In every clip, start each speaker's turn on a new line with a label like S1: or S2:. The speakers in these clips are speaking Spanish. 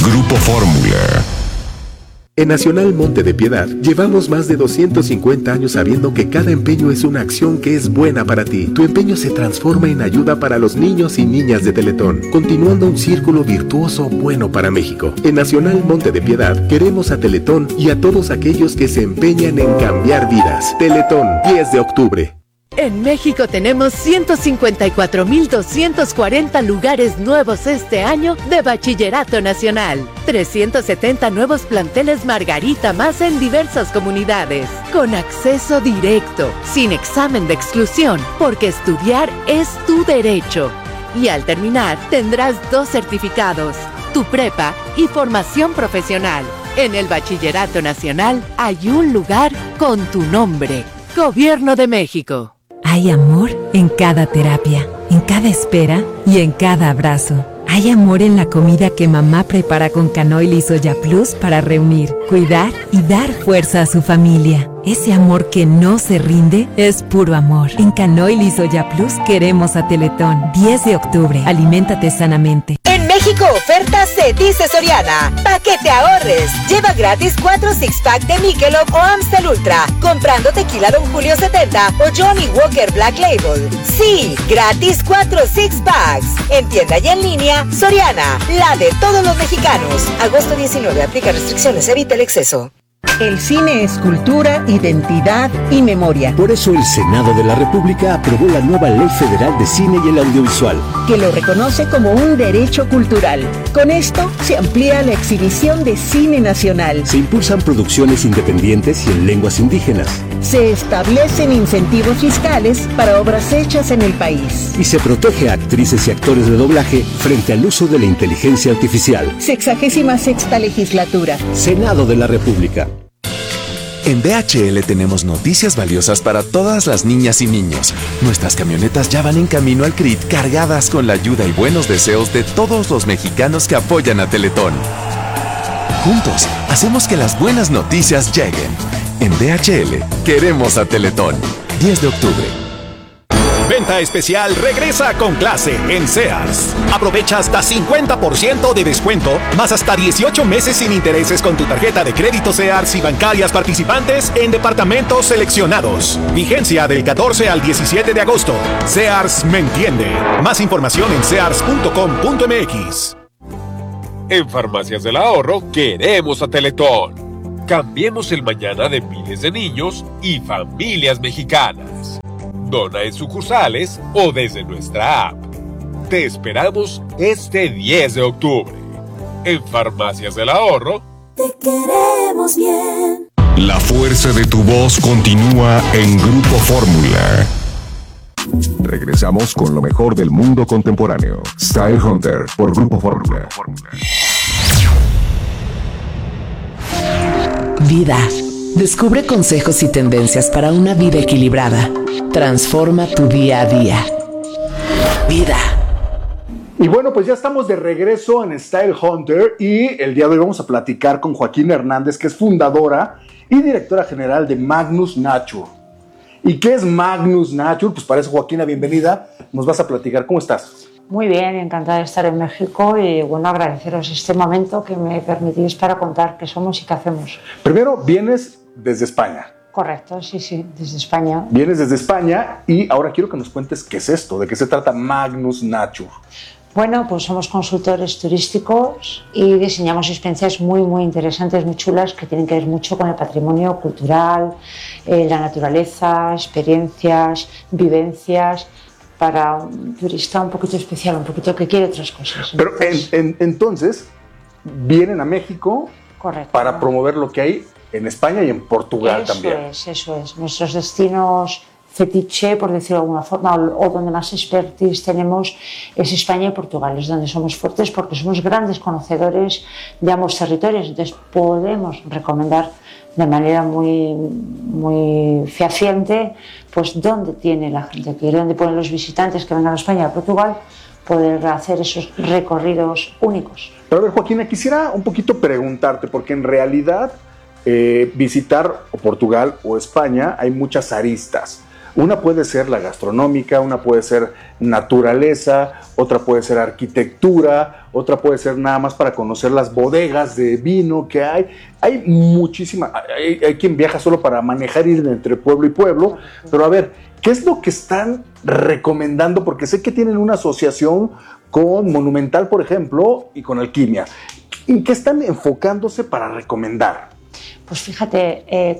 S1: Grupo Fórmula. En Nacional Monte de Piedad llevamos más de 250 años sabiendo que cada empeño es una acción que es buena para ti. Tu empeño se transforma en ayuda para los niños y niñas de Teletón, continuando un círculo virtuoso bueno para México. En Nacional Monte de Piedad queremos a Teletón y a todos aquellos que se empeñan en cambiar vidas. Teletón, 10 de octubre.
S2: En México tenemos 154,240 lugares nuevos este año de Bachillerato Nacional. 370 nuevos planteles Margarita más en diversas comunidades. Con acceso directo, sin examen de exclusión, porque estudiar es tu derecho. Y al terminar, tendrás 2 certificados, tu prepa y formación profesional. En el Bachillerato Nacional hay un lugar con tu nombre. Gobierno de México.
S3: Hay amor en cada terapia, en cada espera y en cada abrazo. Hay amor en la comida que mamá prepara con Canoil y Soya Plus para reunir, cuidar y dar fuerza a su familia. Ese amor que no se rinde es puro amor. En Canoil y Soya Plus queremos a Teletón. 10 de octubre. Aliméntate sanamente.
S4: En México, ofertas se dice Soriana. Pa' que te ahorres. Lleva gratis 4 six-pack de Michelob o Amstel Ultra. Comprando tequila Don Julio 70 o Johnny Walker Black Label. Sí, gratis 4 six-packs. En tienda y en línea, Soriana. La de todos los mexicanos. Agosto 19. Aplica restricciones. Evita el exceso.
S5: El cine es cultura, identidad y memoria.
S6: Por eso el Senado de la República aprobó la nueva Ley Federal de Cine y el Audiovisual,
S5: que lo reconoce como un derecho cultural. Con esto se amplía la exhibición de cine nacional.
S6: Se impulsan producciones independientes y en lenguas indígenas.
S5: Se establecen incentivos fiscales para obras hechas en el país.
S6: Y se protege a actrices y actores de doblaje frente al uso de la inteligencia artificial.
S5: 66ª legislatura.
S6: Senado de la República.
S7: En DHL tenemos noticias valiosas para todas las niñas y niños. Nuestras camionetas ya van en camino al CRIT cargadas con la ayuda y buenos deseos de todos los mexicanos que apoyan a Teletón. Juntos, hacemos que las buenas noticias lleguen. En DHL, queremos a Teletón. 10 de octubre.
S8: Venta especial regresa con clase en Sears. Aprovecha hasta 50% de descuento, más hasta 18 meses sin intereses con tu tarjeta de crédito Sears y bancarias participantes en departamentos seleccionados. Vigencia del 14 al 17 de agosto. Sears me entiende. Más información en sears.com.mx.
S9: En Farmacias del Ahorro queremos a Teletón. Cambiemos el mañana de miles de niños y familias mexicanas. Dona en sucursales o desde nuestra app. Te esperamos este 10 de octubre. En Farmacias del Ahorro.
S10: Te queremos bien.
S1: La fuerza de tu voz continúa en Grupo Fórmula. Regresamos con lo mejor del mundo contemporáneo. Style Hunter por Grupo Fórmula.
S11: Vida. Descubre consejos y tendencias para una vida equilibrada. Transforma tu día a día. Vida.
S12: Y bueno, pues ya estamos de regreso en Style Hunter y el día de hoy vamos a platicar con Joaquín Hernández, que es fundadora y directora general de Magnus Nature. ¿Y qué es Magnus Nature? Pues para eso, Joaquina, bienvenida. Nos vas a platicar. ¿Cómo estás?
S13: Muy bien, encantada de estar en México y bueno, agradeceros este momento que me permitís para contar qué somos y qué hacemos.
S12: Primero, vienes desde España.
S13: Correcto, sí, desde España.
S12: Vienes desde España y ahora quiero que nos cuentes qué es esto, de qué se trata Magnus Nature.
S13: Bueno, pues somos consultores turísticos y diseñamos experiencias muy interesantes, muy chulas, que tienen que ver mucho con el patrimonio cultural, la naturaleza, experiencias, vivencias, para un turista un poquito especial, un poquito que quiere otras cosas.
S12: Pero entonces, vienen a México.
S13: Correcto.
S12: Para promover lo que hay en España y en Portugal también.
S13: Eso es. Nuestros destinos fetiche, por decirlo de alguna forma, o donde más expertise tenemos es España y Portugal, es donde somos fuertes porque somos grandes conocedores de ambos territorios, entonces podemos recomendar de manera muy fehaciente pues dónde tiene la gente que ir, dónde pueden los visitantes que vengan a España y a Portugal poder hacer esos recorridos únicos.
S12: Pero a ver, Joaquina, quisiera un poquito preguntarte, porque en realidad visitar o Portugal o España hay muchas aristas. Una puede ser la gastronómica, una puede ser naturaleza, otra puede ser arquitectura, otra puede ser nada más para conocer las bodegas de vino que hay. Hay muchísima, hay quien viaja solo para manejar, ir entre pueblo y pueblo, pero a ver, ¿qué es lo que están recomendando? Porque sé que tienen una asociación con Monumental, por ejemplo, y con Alquimia. ¿En qué están enfocándose para recomendar?
S13: Pues fíjate,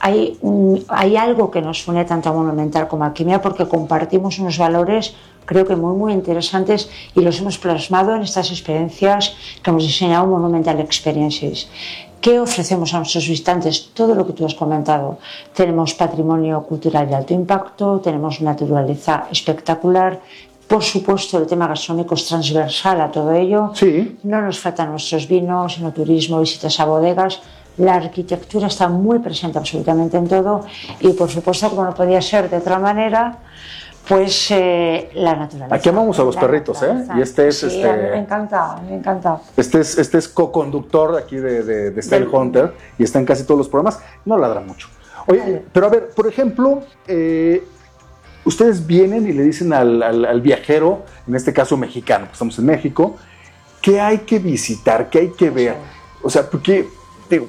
S13: hay algo que nos une tanto a Monumental como a Alquimia, porque compartimos unos valores, creo que muy interesantes, y los hemos plasmado en estas experiencias que hemos diseñado Monumental Experiences. ¿Qué ofrecemos a nuestros visitantes? Todo lo que tú has comentado. Tenemos patrimonio cultural de alto impacto, tenemos naturaleza espectacular. Por supuesto, el tema gastronómico es transversal a todo ello.
S12: Sí.
S13: No nos faltan nuestros vinos, enoturismo, visitas a bodegas. La arquitectura está muy presente absolutamente en todo. Y, por supuesto, como no podía ser de otra manera, pues la naturaleza.
S12: Aquí amamos a los perritos, ¿eh? Y este es...
S13: Sí, a mí me encanta, me encanta.
S12: Este es co-conductor aquí de Style Hunter y está en casi todos los programas. No ladra mucho. Oye, pero a ver, por ejemplo... ustedes vienen y le dicen al viajero, en este caso mexicano, pues estamos en México, ¿qué hay que visitar? ¿Qué hay que ver? O sea, porque digo,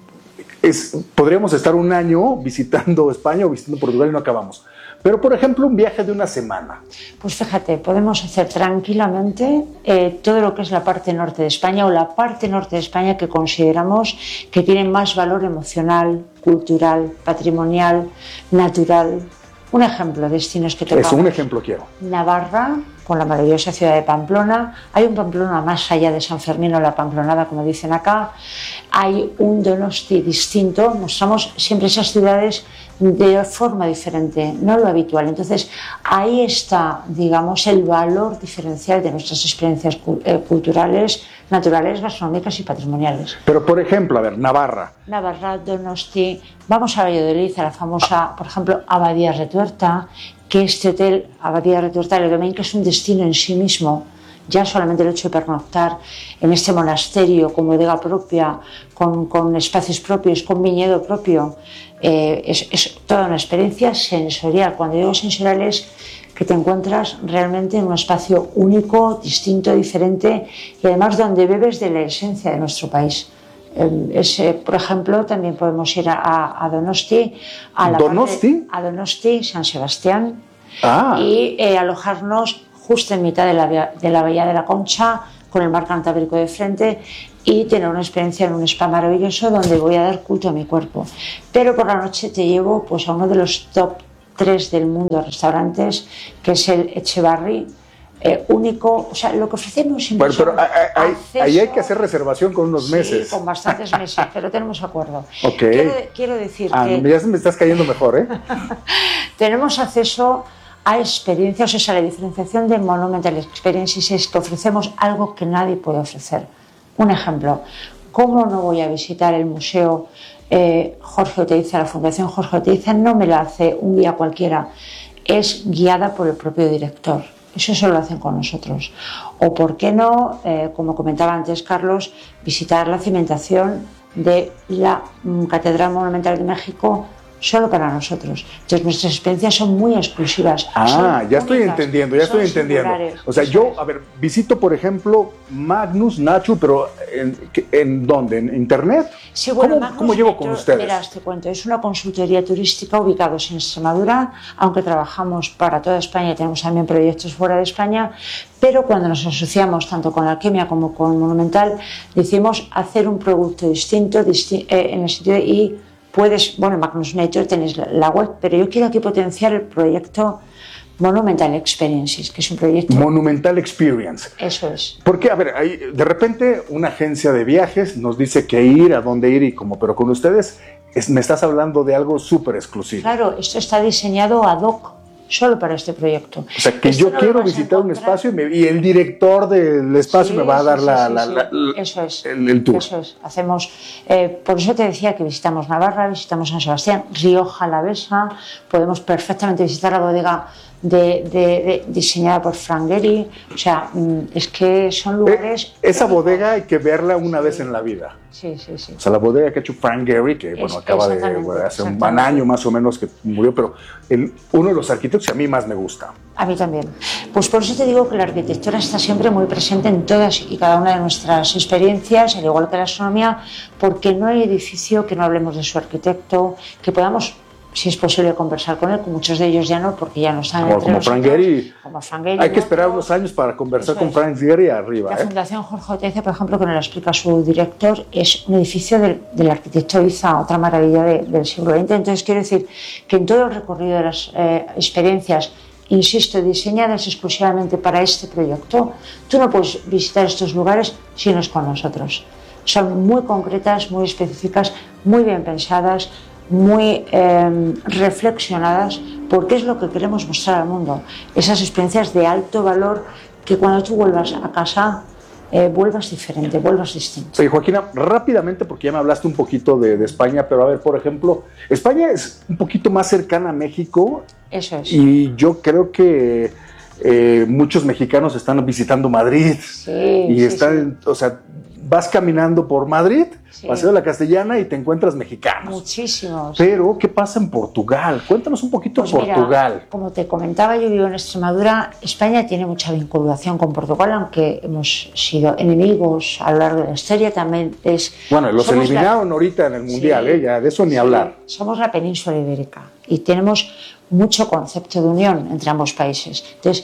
S12: podríamos estar un año visitando España o visitando Portugal y no acabamos. Pero, por ejemplo, un viaje de una semana.
S13: Pues fíjate, podemos hacer tranquilamente todo lo que es la parte norte de España o la parte norte de España que consideramos que tiene más valor emocional, cultural, patrimonial, natural. Un ejemplo de destinos que tocamos.
S12: Eso, un ejemplo quiero.
S13: Navarra, con la maravillosa ciudad de Pamplona. Hay un Pamplona más allá de San Fermín o la Pamplonada, como dicen acá. Hay un Donosti distinto. Mostramos siempre esas ciudades de forma diferente, no lo habitual. Entonces, ahí está, digamos, el valor diferencial de nuestras experiencias culturales, naturales, gastronómicas y patrimoniales.
S12: Pero, por ejemplo, a ver, Navarra,
S13: Donosti, vamos a Valladolid, a la famosa, por ejemplo, Abadía Retuerta, que este hotel, Abadía Retuerta de Domain, que es un destino en sí mismo. Ya solamente el hecho de pernoctar en este monasterio con bodega propia, con espacios propios, con viñedo propio, es toda una experiencia sensorial. Cuando digo sensorial es que te encuentras realmente en un espacio único, distinto, diferente y además donde bebes de la esencia de nuestro país. Por ejemplo, también podemos ir a Donosti, a Donosti, San Sebastián, y alojarnos justo en mitad de la Bahía de la Concha, con el mar Cantábrico de frente, y tener una experiencia en un spa maravilloso donde voy a dar culto a mi cuerpo. Pero por la noche te llevo pues, a uno de los top 3 del mundo de restaurantes, que es el Echevarri, único. O sea, lo que ofrecemos...
S12: Bueno, pero ahí hay que hacer reservación con unos meses.
S13: Sí, con bastantes meses, pero tenemos acuerdo.
S12: Okay.
S13: Quiero decir
S12: que... Ya me estás cayendo mejor, ¿eh?
S13: Tenemos acceso a experiencias, o sea, la diferenciación de Monumental Experiences es que ofrecemos algo que nadie puede ofrecer. Un ejemplo, ¿cómo no voy a visitar el museo Jorge Oteiza? La Fundación Jorge Oteiza no me la hace un guía cualquiera, es guiada por el propio director. Eso solo lo hacen con nosotros. O, ¿por qué no, como comentaba antes Carlos, visitar la cimentación de la Catedral Monumental de México solo para nosotros? Entonces nuestras experiencias son muy exclusivas.
S12: Ya estoy entendiendo. O sea, yo, a ver, visito, por ejemplo, Magnus Nature, pero ¿en dónde? ¿En internet?
S13: Sí, bueno,
S12: ¿Cómo llevo con ustedes?
S13: Verás, te cuento, es una consultoría turística ubicados en Extremadura, aunque trabajamos para toda España y tenemos también proyectos fuera de España, pero cuando nos asociamos tanto con Alquimia como con Monumental, decimos hacer un producto distinto en el sentido de Magnus Nature tenéis la web, pero yo quiero aquí potenciar el proyecto Monumental Experiences, que es un proyecto...
S12: Monumental Experience.
S13: Eso es.
S12: Porque, a ver, de repente una agencia de viajes nos dice qué ir, a dónde ir pero con ustedes me estás hablando de algo súper exclusivo.
S13: Claro, esto está diseñado ad hoc solo para este proyecto.
S12: O sea, que yo quiero visitar un espacio y el director del espacio me va a dar el tour.
S13: Eso es. Hacemos, por eso te decía que visitamos Navarra, visitamos San Sebastián, Rioja Alavesa, podemos perfectamente visitar la bodega diseñada por Frank Gehry. O sea, es que son lugares...
S12: Esa bodega hay que verla una vez en la vida.
S13: Sí, sí, sí.
S12: O sea, la bodega que ha hecho Frank Gehry, que bueno, acaba de hace un año más o menos que murió, pero uno de los arquitectos que a mí más me gusta.
S13: A mí también. Pues por eso te digo que la arquitectura está siempre muy presente en todas y cada una de nuestras experiencias, al igual que la astronomía, porque no hay edificio que no hablemos de su arquitecto, que podamos, si es posible, conversar con él, con muchos de ellos ya no, porque ya no están entre nosotros.
S12: Como Frank Gehry. Hay que esperar unos años para conversar con Frank Gehry arriba.
S13: La Fundación Jorge Oteiza, por ejemplo, que nos lo explica su director, es un edificio del arquitecto Iza, otra maravilla del siglo XX. Entonces, quiero decir que en todo el recorrido de las experiencias, insisto, diseñadas exclusivamente para este proyecto, tú no puedes visitar estos lugares si no es con nosotros. Son muy concretas, muy específicas, muy bien pensadas, muy reflexionadas, porque es lo que queremos mostrar al mundo. Esas experiencias de alto valor que cuando tú vuelvas a casa, vuelvas diferente, vuelvas distinto.
S12: Sí, Joaquina, rápidamente, porque ya me hablaste un poquito de España, pero a ver, por ejemplo, España es un poquito más cercana a México.
S13: Eso es.
S12: Y yo creo que muchos mexicanos están visitando Madrid.
S13: Sí,
S12: y están,
S13: sí.
S12: O sea, vas caminando por Madrid, Paseo de la Castellana, y te encuentras mexicanos.
S13: Muchísimos.
S12: Pero, ¿qué pasa en Portugal? Cuéntanos un poquito de Portugal.
S13: Mira, como te comentaba, yo vivo en Extremadura. España tiene mucha vinculación con Portugal, aunque hemos sido enemigos a lo largo de la historia. También es...
S12: Bueno, los eliminaron ahorita en el Mundial, ya de eso ni hablar.
S13: Somos la península ibérica y tenemos mucho concepto de unión entre ambos países. Entonces,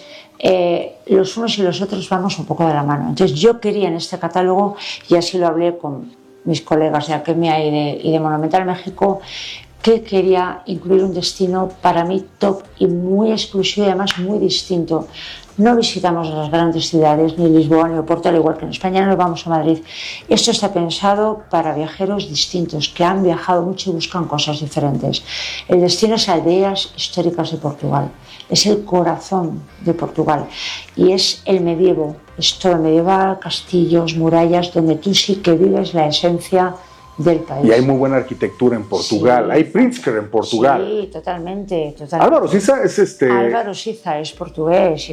S13: los unos y los otros vamos un poco de la mano. Entonces, yo quería en este catálogo, y así lo hablé con mis colegas de Alquimia y de Monumental México, que quería incluir un destino para mí top y muy exclusivo y además muy distinto. No visitamos las grandes ciudades, ni Lisboa ni Oporto, al igual que en España no vamos a Madrid. Esto está pensado para viajeros distintos, que han viajado mucho y buscan cosas diferentes. El destino es Aldeas Históricas de Portugal. Es el corazón de Portugal y es el medievo. Es todo medieval, castillos, murallas, donde tú sí que vives la esencia del país.
S12: Y hay muy buena arquitectura en Portugal. Sí. Hay Pritzker en Portugal.
S13: Sí, totalmente.
S12: Álvaro Siza es
S13: Álvaro Siza es portugués.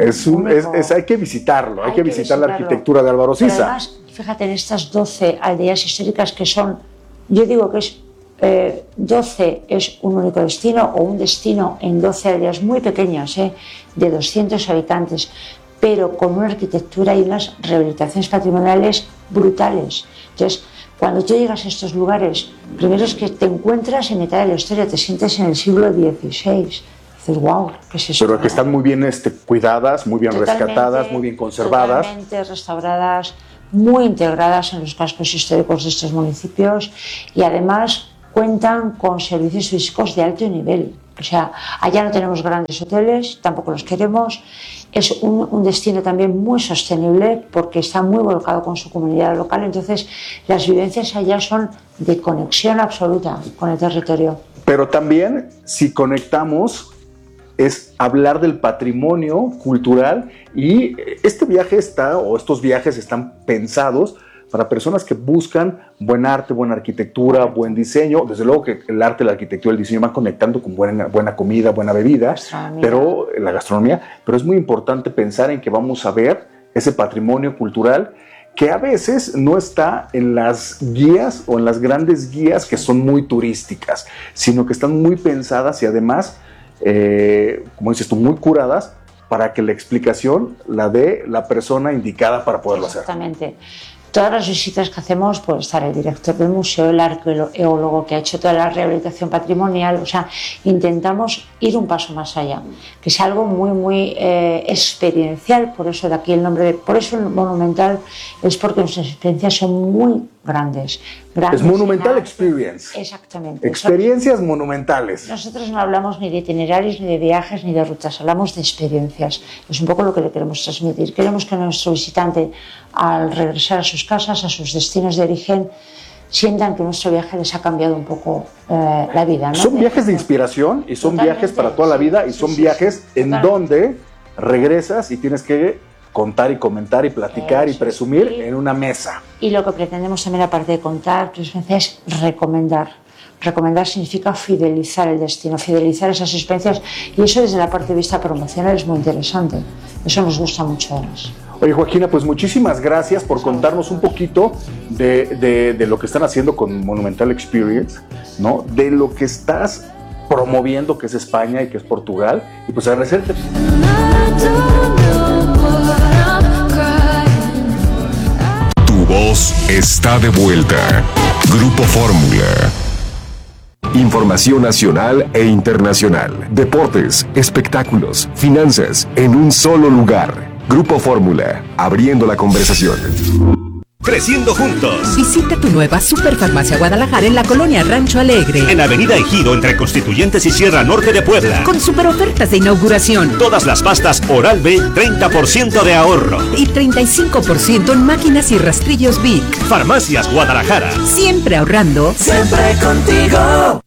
S12: Hay que visitarlo. Hay que visitar la arquitectura de Álvaro Siza.
S13: Pero además, fíjate en estas 12 aldeas históricas que son, yo digo que es 12 es un único destino o un destino en 12 aldeas muy pequeñas, de 200 habitantes, pero con una arquitectura y unas rehabilitaciones patrimoniales brutales. Entonces, cuando tú llegas a estos lugares, primero es que te encuentras en mitad de la historia, te sientes en el siglo XVI. Dices, wow, ¿qué es eso?
S12: Pero que están muy bien cuidadas, muy bien rescatadas, muy bien conservadas.
S13: Totalmente restauradas, muy integradas en los cascos históricos de estos municipios y además cuentan con servicios físicos de alto nivel. O sea, allá no tenemos grandes hoteles, tampoco los queremos. Es un destino también muy sostenible porque está muy volcado con su comunidad local. Entonces, las vivencias allá son de conexión absoluta con el territorio.
S12: Pero también, si conectamos, es hablar del patrimonio cultural y estos viajes están pensados para personas que buscan buen arte, buena arquitectura, buen diseño. Desde luego que el arte, la arquitectura y el diseño van conectando con buena comida, buena bebida, pero la gastronomía. Pero es muy importante pensar en que vamos a ver ese patrimonio cultural que a veces no está en las guías o en las grandes guías que son muy turísticas, sino que están muy pensadas y además, como dices tú, muy curadas para que la explicación la dé la persona indicada para poderlo hacer.
S13: Exactamente. Todas las visitas que hacemos, puede estar el director del museo, el arqueólogo que ha hecho toda la rehabilitación patrimonial, o sea, intentamos ir un paso más allá, que sea algo muy, muy experiencial, por eso de aquí el nombre, por eso el Monumental es porque nuestras experiencias son muy grandes.
S12: Es Monumental Experience.
S13: Exactamente.
S12: Experiencias monumentales.
S13: Nosotros no hablamos ni de itinerarios, ni de viajes, ni de rutas, hablamos de experiencias. Es un poco lo que le queremos transmitir. Queremos que nuestro visitante, al regresar a sus casas, a sus destinos de origen, sientan que nuestro viaje les ha cambiado un poco la vida, ¿no?
S12: Son viajes de inspiración y son viajes para toda la vida y son viajes en donde regresas y tienes que contar y comentar y platicar y presumir en una mesa.
S13: Y lo que pretendemos también, aparte de contar tu experiencia, es recomendar. Recomendar significa fidelizar el destino, fidelizar esas experiencias, y eso desde la parte de vista promocional es muy interesante. Eso nos gusta mucho de nos.
S12: Oye, Joaquina, pues muchísimas gracias por contarnos un poquito de lo que están haciendo con Monumental Experience, ¿no? De lo que estás promoviendo, que es España y que es Portugal, y pues agradecerte.
S14: Tu voz está de vuelta. Grupo Fórmula. Información nacional e internacional. Deportes, espectáculos, finanzas, en un solo lugar. Grupo Fórmula, abriendo la conversación.
S15: Creciendo juntos.
S16: Visita tu nueva Superfarmacia Guadalajara en la colonia Rancho Alegre.
S15: En Avenida Ejido, entre Constituyentes y Sierra Norte de Puebla.
S16: Con super ofertas de inauguración.
S15: Todas las pastas Oral-B, 30% de ahorro.
S16: Y 35% en máquinas y rastrillos Vic.
S15: Farmacias Guadalajara.
S16: Siempre ahorrando.
S10: Siempre contigo.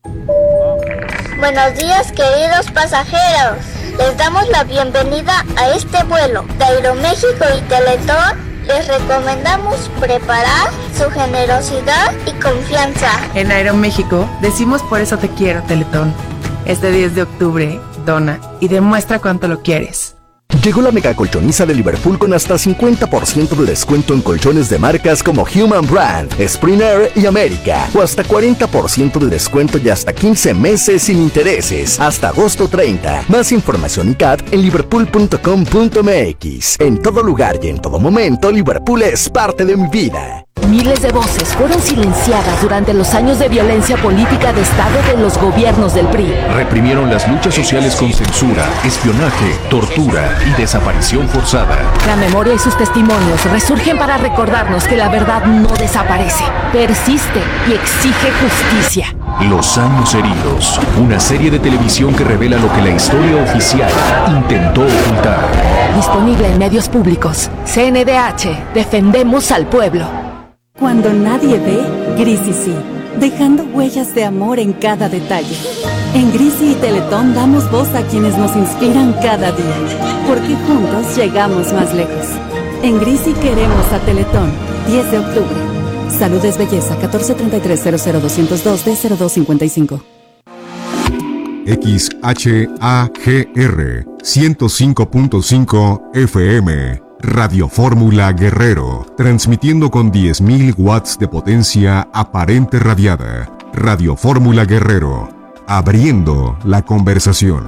S17: Buenos días, queridos pasajeros. Les damos la bienvenida a este vuelo de Aeroméxico y Teletón. Les recomendamos preparar su generosidad y confianza.
S18: En Aeroméxico decimos por eso te quiero, Teletón. Este 10 de octubre, dona y demuestra cuánto lo quieres.
S19: Llegó la mega colchoniza de Liverpool con hasta 50% de descuento en colchones de marcas como Human Brand, Springer y América, o hasta 40% de descuento y hasta 15 meses sin intereses, hasta agosto 30. Más información y CAT en liverpool.com.mx. En todo lugar y en todo momento, Liverpool es parte de mi vida.
S20: Miles de voces fueron silenciadas durante los años de violencia política de Estado de los gobiernos del PRI.
S21: Reprimieron las luchas sociales con censura, espionaje, tortura y desaparición forzada.
S20: La memoria y sus testimonios resurgen para recordarnos que la verdad no desaparece, persiste y exige justicia.
S21: Los años heridos, una serie de televisión que revela lo que la historia oficial intentó ocultar.
S20: Disponible en medios públicos. CNDH, defendemos al pueblo.
S22: Cuando nadie ve, Grisi sí, dejando huellas de amor en cada detalle. En Grisi y Teletón damos voz a quienes nos inspiran cada día, porque juntos llegamos más lejos. En Grisi queremos a Teletón, 10 de octubre. Salud es belleza, 1433 00202
S23: XHAGR 105.5 FM Radio Fórmula Guerrero, transmitiendo con 10.000 watts de potencia aparente radiada. Radio Fórmula Guerrero, abriendo la conversación.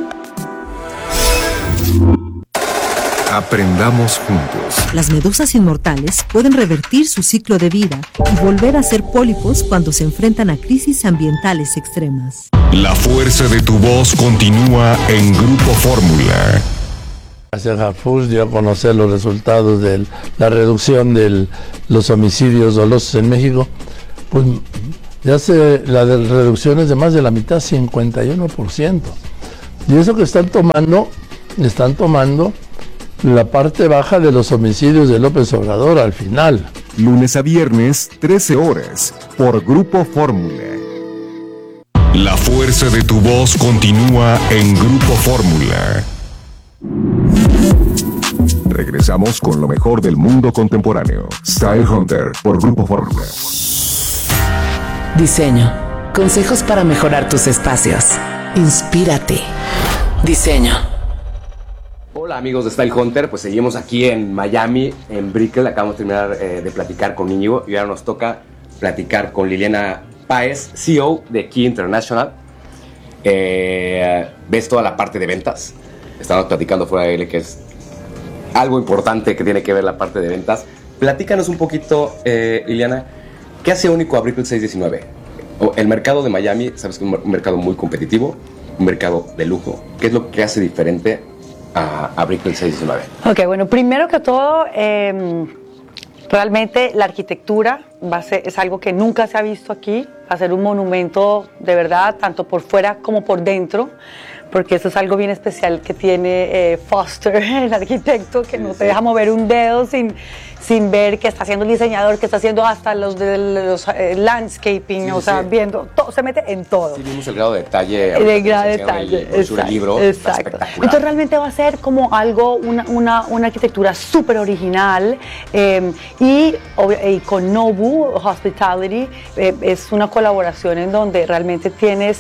S23: Aprendamos juntos.
S24: Las medusas inmortales pueden revertir su ciclo de vida y volver a ser pólipos cuando se enfrentan a crisis ambientales extremas.
S14: La fuerza de tu voz continúa en Grupo Fórmula.
S25: Gracias a Harfush dio a conocer los resultados de la reducción de los homicidios dolosos en México. Pues ya la reducción es de más de la mitad, 51%. Y eso que están tomando la parte baja de los homicidios de López Obrador al final.
S23: Lunes a viernes, 13 horas, por Grupo Fórmula.
S14: La fuerza de tu voz continúa en Grupo Fórmula.
S23: Regresamos con lo mejor del mundo contemporáneo. Style Hunter por Grupo Fórmula.
S11: Diseño. Consejos para mejorar tus espacios. Inspírate. Diseño.
S26: Hola amigos de Style Hunter, pues seguimos aquí en Miami, en Brickell. Acabamos de terminar de platicar con Íñigo y ahora nos toca platicar con Liliana Páez, CEO de Key International. Ves toda la parte de ventas. Estamos platicando fuera de él que es algo importante que tiene que ver la parte de ventas. Platícanos un poquito, Liliana, ¿qué hace único a Brickell 619? El mercado de Miami, sabes que es un mercado muy competitivo, un mercado de lujo. ¿Qué es lo que hace diferente a Brickell 619?
S27: Ok, bueno, primero que todo, realmente la arquitectura es algo que nunca se ha visto aquí. Va a ser un monumento de verdad, tanto por fuera como por dentro, porque eso es algo bien especial que tiene Foster, el arquitecto, que no te deja mover un dedo sin sin ver que está haciendo el diseñador, que está haciendo hasta los de los landscaping, o sea, viendo, todo, se mete en todo.
S26: Sí, vimos el grado de detalle.
S27: De grado de detalle,
S26: el libro,
S27: exacto. Entonces realmente va a ser como algo, una arquitectura súper original y con Nobu Hospitality es una colaboración en donde realmente tienes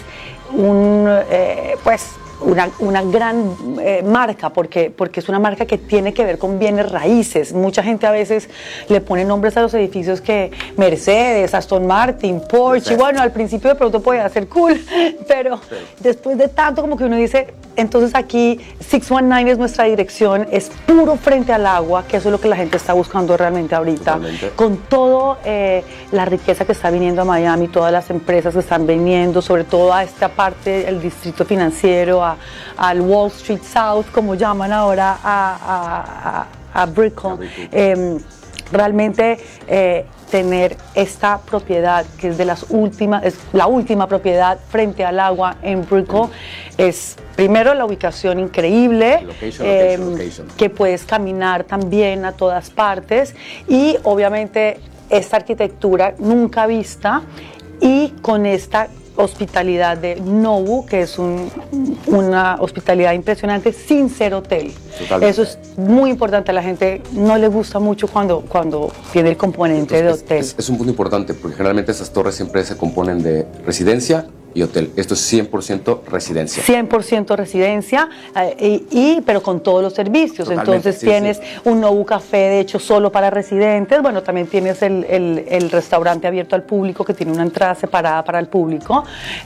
S27: una gran marca, porque es una marca que tiene que ver con bienes raíces. Mucha gente a veces le pone nombres a los edificios que Mercedes, Aston Martin, Porsche, y bueno, al principio de pronto puede ser cool, pero después de tanto como que uno dice, entonces aquí 619 es nuestra dirección, es puro frente al agua, que eso es lo que la gente está buscando realmente ahorita. Totalmente. Con todo la riqueza que está viniendo a Miami, todas las empresas que están viniendo, sobre todo a esta parte, el distrito financiero, al Wall Street South, como llaman ahora a Brickell. Realmente tener esta propiedad, que es de las últimas, es la última propiedad frente al agua en Brickell, es primero la ubicación increíble, location. Que puedes caminar también a todas partes, y obviamente esta arquitectura nunca vista, y con esta hospitalidad de Nobu, que es una hospitalidad impresionante sin ser hotel. Totalmente. Eso es muy importante. A la gente no le gusta mucho cuando tiene el componente de hotel.
S26: Es un punto importante, porque generalmente esas torres siempre se componen de residencia y hotel. Esto es 100% residencia.
S27: 100% residencia, pero con todos los servicios. Totalmente. Entonces tienes un Nobu Café, de hecho, solo para residentes. Bueno, también tienes el restaurante abierto al público, que tiene una entrada separada para el público.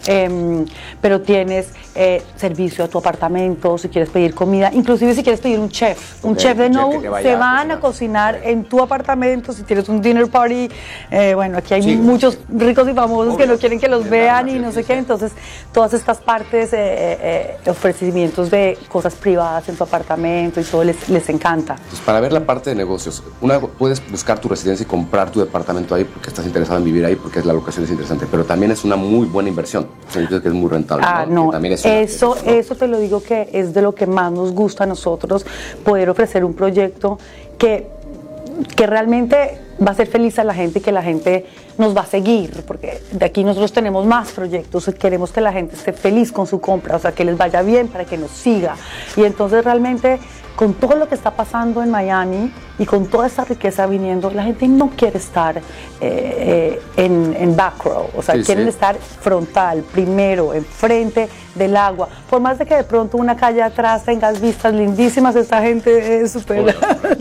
S27: Pero tienes servicio a tu apartamento, si quieres pedir comida, inclusive si quieres pedir un chef. Un chef de Nobu se van a cocinar en tu apartamento, si tienes un dinner party. Bueno, aquí hay muchos ricos y famosos que no quieren que los vean y no sé qué. Entonces, todas estas partes, ofrecimientos de cosas privadas en tu apartamento y todo les encanta.
S26: Entonces, para ver la parte de negocios, puedes buscar tu residencia y comprar tu departamento ahí porque estás interesado en vivir ahí, porque la locación es interesante, pero también es una muy buena inversión. O sea, yo creo que es muy rentable.
S27: No,
S26: también
S27: eso te lo digo, que es de lo que más nos gusta a nosotros, poder ofrecer un proyecto que realmente va a ser feliz a la gente y que la gente nos va a seguir, porque de aquí nosotros tenemos más proyectos, queremos que la gente esté feliz con su compra, o sea, que les vaya bien para que nos siga. Y entonces realmente, con todo lo que está pasando en Miami y con toda esta riqueza viniendo, la gente no quiere estar en back row, o sea, quieren estar frontal, primero, enfrente del agua. Por más de que de pronto una calle atrás tengas vistas lindísimas, esta gente es súper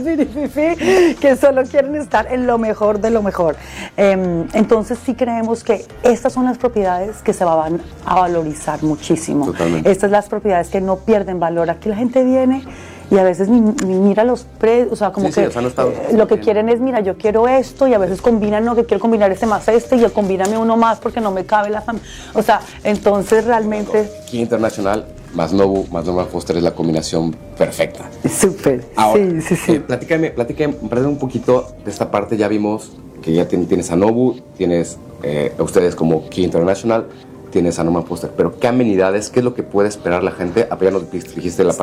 S27: que solo quieren estar en lo mejor de lo mejor. Entonces sí creemos que estas son las propiedades que se van a valorizar muchísimo. Totalmente. Estas son las propiedades que no pierden valor. Aquí la gente viene y a veces ni mira los precios, o sea, como que lo que quieren es, mira, yo quiero esto, y a veces combinan, no, que quiero combinar este más este, y combíname uno más porque no me cabe la familia. O sea, entonces realmente...
S26: Key International más Nobu más Norman Foster es la combinación perfecta.
S27: Súper.
S26: Ahora, sí. Platícame un poquito de esta parte. Ya vimos que ya tienes a Nobu, tienes a ustedes como Key International, tienes a Norman Foster, pero ¿qué amenidades, qué es lo que puede esperar la gente? Ya nos dijiste la parte